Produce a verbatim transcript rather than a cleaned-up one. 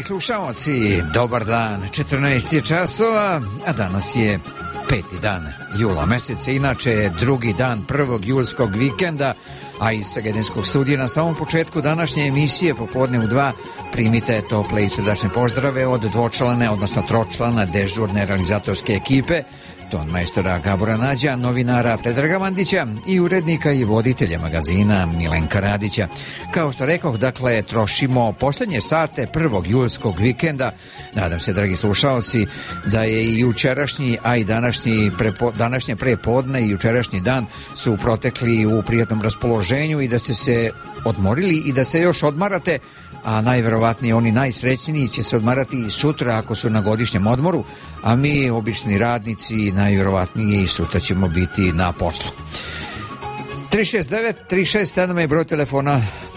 Dragi slušalci, dobar dan, četrnaest je časova, a danas je peti dan jula meseca, inače drugi dan prvog julskog vikenda, a iz Sagedenskog studija na samom početku današnje emisije popodne u dva primite tople i srdačne pozdrave od dvočlane, odnosno tročlana dežurne realizatorske ekipe, ton majstora Gabora Nađa, novinara Predraga Mandića i urednika i voditelja magazina Milenka Radića. Kao što rekoh, dakle, trošimo poslednje sate prvog julskog vikenda. Nadam se, dragi slušalci, da je i jučerašnji, a i današnji prepo, današnje prepodne i jučerašnji dan su protekli u prijatnom raspoloženju i da ste se odmorili i da se još odmarate, a najverovatnije oni najsrećniji će se odmarati i sutra ako su na godišnjem odmoru, a mi, obični radnici, najverovatnije i sutra ćemo biti na poslu. tri šest devet tri šest sedam je broj telefona